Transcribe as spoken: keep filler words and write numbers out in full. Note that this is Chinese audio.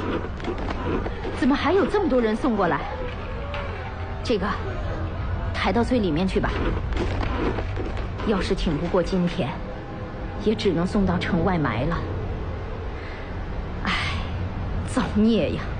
怎么还有这么多人送过来？这个抬到最里面去吧。要是挺不过今天，也只能送到城外埋了。唉，造孽呀！